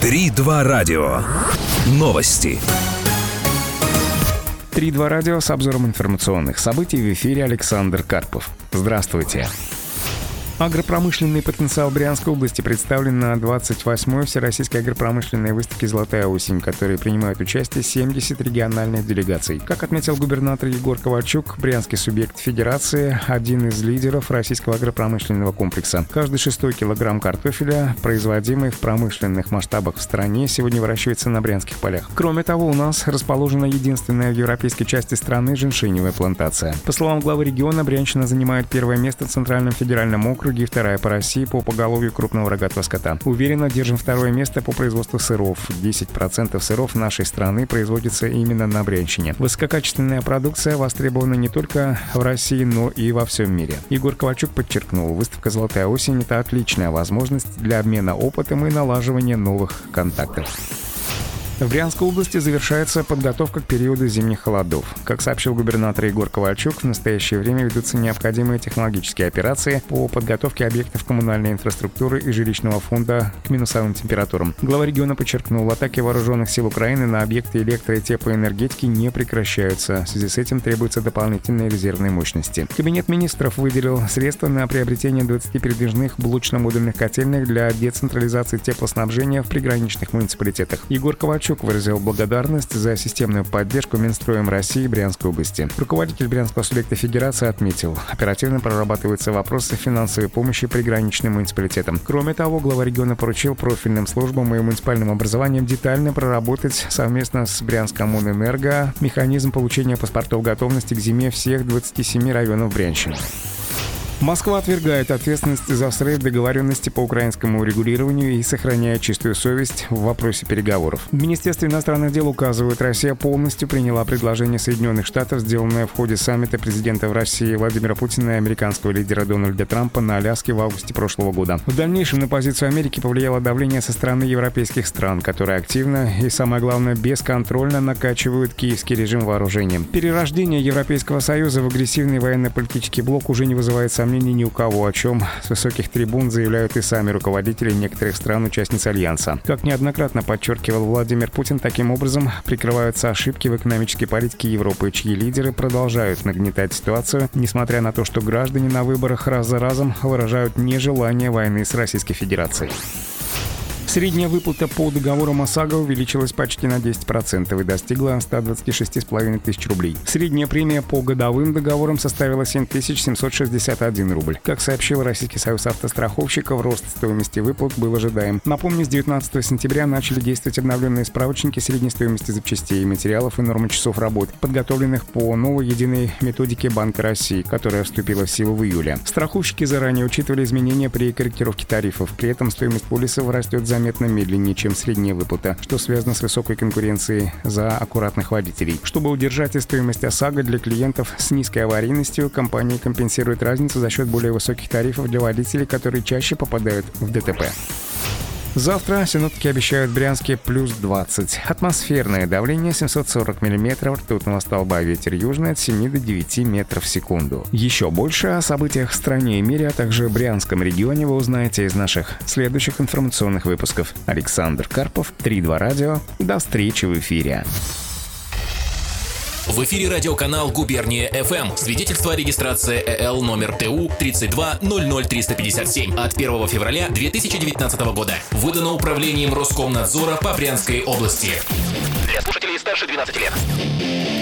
3-2 радио. Новости. 3-2 радио с обзором информационных событий. В эфире Александр Карпов. Здравствуйте. Агропромышленный потенциал Брянской области представлен на 28-й Всероссийской агропромышленной выставке «Золотая осень», в которой принимают участие 70 региональных делегаций. Как отметил губернатор Егор Ковальчук, брянский субъект федерации – один из лидеров российского агропромышленного комплекса. Каждый 6-й килограмм картофеля, производимый в промышленных масштабах в стране, сегодня выращивается на брянских полях. Кроме того, у нас расположена единственная в европейской части страны женьшеневая плантация. По словам главы региона, Брянщина занимает первое место в Центральном федеральном округе, вторая по России по поголовью крупного рогатого скота. Уверенно держим второе место по производству сыров. 10% сыров нашей страны производится именно на Брянщине. Высококачественная продукция востребована не только в России, но и во всем мире. Егор Ковальчук подчеркнул, выставка «Золотая осень» — это отличная возможность для обмена опытом и налаживания новых контактов. В Брянской области завершается подготовка к периоду зимних холодов. Как сообщил губернатор Егор Ковальчук, в настоящее время ведутся необходимые технологические операции по подготовке объектов коммунальной инфраструктуры и жилищного фонда к минусовым температурам. Глава региона подчеркнул, атаки вооруженных сил Украины на объекты электро- и теплоэнергетики не прекращаются. В связи с этим требуются дополнительные резервные мощности. Кабинет министров выделил средства на приобретение 20 передвижных блочно-модульных котельных для децентрализации теплоснабжения в приграничных муниципалитетах. Егор Ковальчук выразил благодарность за системную поддержку Минстроем России и Брянской области. Руководитель Брянского субъекта федерации отметил, оперативно прорабатываются вопросы финансовой помощи приграничным муниципалитетам. Кроме того, глава региона поручил профильным службам и муниципальным образованиям детально проработать совместно с Брянскоммунэнерго механизм получения паспортов готовности к зиме всех 27 районов Брянщины. Москва отвергает ответственность за срыв договоренности по украинскому урегулированию и сохраняет чистую совесть в вопросе переговоров. В Министерстве иностранных дел указывают, Россия полностью приняла предложение Соединенных Штатов, сделанное в ходе саммита президента в России Владимира Путина и американского лидера Дональда Трампа на Аляске в августе прошлого года. В дальнейшем на позицию Америки повлияло давление со стороны европейских стран, которые активно и, самое главное, бесконтрольно накачивают киевский режим вооружением. Перерождение Европейского Союза в агрессивный военно-политический блок уже не вызывает сомнений ни у кого, о чем с высоких трибун заявляют и сами руководители некоторых стран-участниц Альянса. Как неоднократно подчеркивал Владимир Путин, таким образом прикрываются ошибки в экономической политике Европы, чьи лидеры продолжают нагнетать ситуацию, несмотря на то, что граждане на выборах раз за разом выражают нежелание войны с Российской Федерацией. Средняя выплата по договорам ОСАГО увеличилась почти на 10% и достигла 126,5 тысяч рублей. Средняя премия по годовым договорам составила 7761 рубль. Как сообщил Российский союз автостраховщиков, рост стоимости выплат был ожидаем. Напомню, с 19 сентября начали действовать обновленные справочники средней стоимости запчастей, материалов и нормы часов работ, подготовленных по новой единой методике Банка России, которая вступила в силу в июле. Страховщики заранее учитывали изменения при корректировке тарифов. При этом стоимость полисов растет заметно медленнее, чем средняя выплата, что связано с высокой конкуренцией за аккуратных водителей. Чтобы удержать стоимость ОСАГО для клиентов с низкой аварийностью, компания компенсирует разницу за счет более высоких тарифов для водителей, которые чаще попадают в ДТП. Завтра синоптики обещают в Брянске плюс 20. Атмосферное давление 740 мм ртутного столба, ветер южный от 7 до 9 метров в секунду. Еще больше о событиях в стране и мире, а также Брянском регионе вы узнаете из наших следующих информационных выпусков. Александр Карпов, 3-2 радио. До встречи в эфире. В эфире радиоканал «Губерния ФМ». Свидетельство о регистрации ЭЛ номер ТУ 3200357 от 1 февраля 2019 года. Выдано управлением Роскомнадзора по Брянской области. Для слушателей старше 12 лет.